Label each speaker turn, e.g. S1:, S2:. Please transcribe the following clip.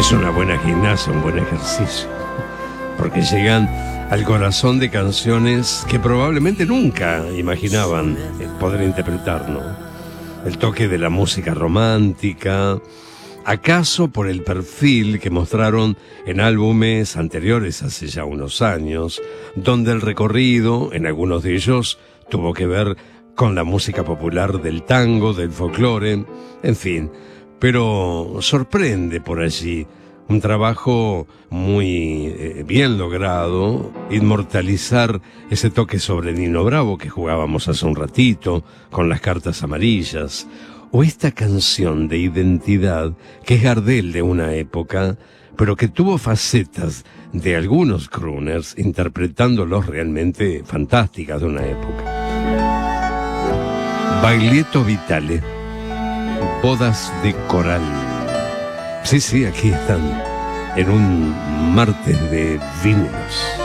S1: Es una buena gimnasia, un buen ejercicio, porque llegan al corazón de canciones que probablemente nunca imaginaban poder interpretar, ¿no? El toque de la música romántica, acaso por el perfil que mostraron en álbumes anteriores hace ya unos años, donde el recorrido, en algunos de ellos, tuvo que ver con la música popular del tango, del folclore, en fin. Pero sorprende por allí un trabajo muy bien logrado, inmortalizar ese toque sobre Nino Bravo que jugábamos hace un ratito, con las cartas amarillas, o esta canción de identidad que es Gardel de una época, pero que tuvo facetas de algunos crooners interpretándolos realmente fantásticas de una época. Baglietto Vitale, Bodas de Coral. Sí, aquí están, en un martes de vinilos.